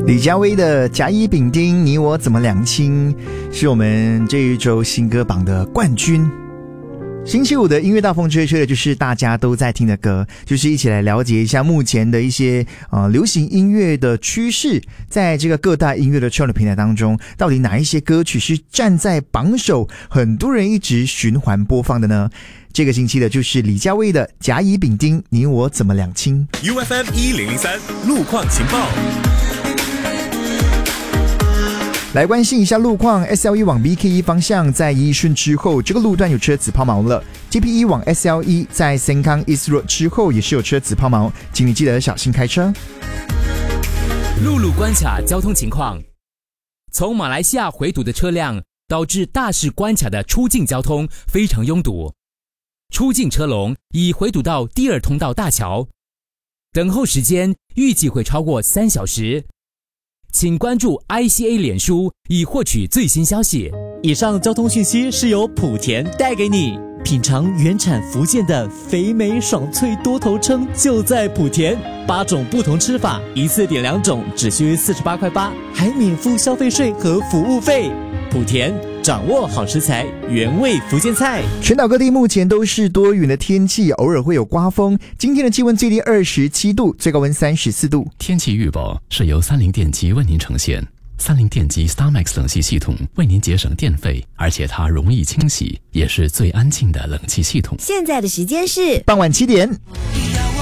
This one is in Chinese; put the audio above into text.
李佳薇的甲乙丙丁你我怎么两清，是我们这一周新歌榜的冠军。星期五的音乐大风吹吹的就是大家都在听的歌，就是一起来了解一下目前的一些流行音乐的趋势，在这个各大音乐的串流平台当中，到底哪一些歌曲是站在榜首，很多人一直循环播放的呢？这个星期的就是李佳薇的甲乙丙丁你我怎么两清。 UFM 1003路况情报， 来关心一下路况。 SL1 往 BK1 方向在宜顺之后，这个路段有车子抛锚了。 TP1 往 SL1 在森康 East Road 之后也是有车子抛锚，请你记得小心开车。 陆路关卡交通情况，从马来西亚回堵的车辆导致大势关卡的出境交通非常拥堵，出境车龙已回堵到第二通道大桥，等候时间预计会超过3小时。请关注 ICA 脸书以获取最新消息。 以上交通讯息是由莆田带给你。品尝原产福建的肥美爽脆多头称就在莆田，8种不同吃法，一次点2种，只需48.8块，还免付消费税和服务费。莆田掌握好食材，原味福建菜。 全岛各地目前都是多云的天气，偶尔会有刮风。今天的气温最低27度，最高温34度。 天气预报是由30电机为您呈现。30电机 StarMax 冷气系统为您节省电费，而且它容易清洗，也是最安静的冷气系统。 现在的时间是傍晚7点。